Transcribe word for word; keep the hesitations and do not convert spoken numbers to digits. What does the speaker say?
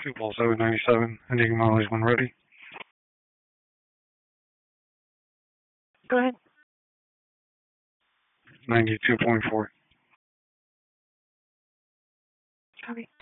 Two Pulse seven ninety-seven, ending mileage when ready. Go ahead. ninety-two point four. Copy.